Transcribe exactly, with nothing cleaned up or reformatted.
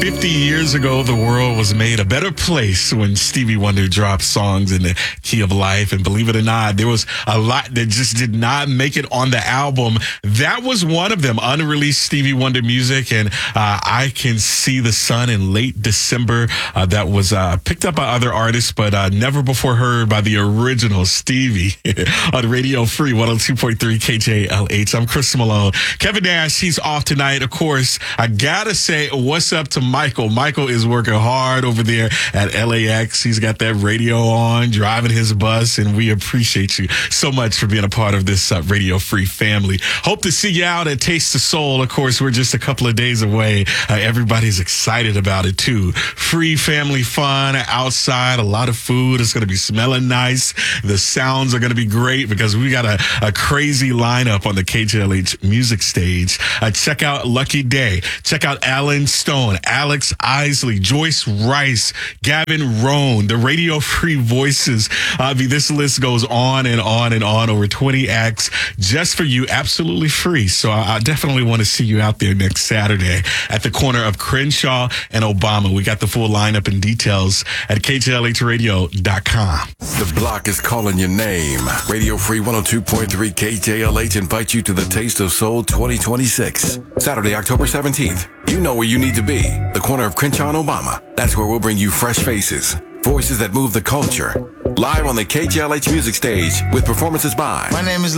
fifty years ago, the world was made a better place when Stevie Wonder dropped songs in the key of life. And believe it or not, there was a lot that just did not make it on the album. That was one of them, unreleased Stevie Wonder music. And uh, I Can See the Sun in late December. Uh, that was uh, picked up by other artists, but uh, never before heard by the original Stevie on Radio Free one oh two point three K J L H. I'm Chris Malone. Kevin Nash, he's off tonight. Of course, I gotta say what's up to Michael. Michael is working hard over there at L A X. He's got that radio on, driving his bus, and we appreciate you so much for being a part of this uh, Radio Free family. Hope to see you out at Taste the Soul. Of course, we're just a couple of days away. Uh, everybody's excited about it, too. Free family fun outside, a lot of food. It's going to be smelling nice. The sounds are going to be great because we got a, a crazy lineup on the K J L H music stage. Uh, check out Lucky Day. Check out Alan Stone, Alex Isley, Joyce Rice, Gavin Roan, the Radio Free voices. Uh, I mean, this list goes on and on and on, over twenty acts just for you, absolutely free. So I, I definitely want to see you out there next Saturday at the corner of Crenshaw and Obama. We got the full lineup and details at K J L H radio dot com. The block is calling your name. Radio Free one oh two point three K J L H invites you to the Taste of Soul twenty twenty-six. Saturday, October seventeenth. You know where you need to be. The corner of Crenshaw and Obama. That's where we'll bring you fresh faces, voices that move the culture. Live on the K J L H music stage with performances by... My name is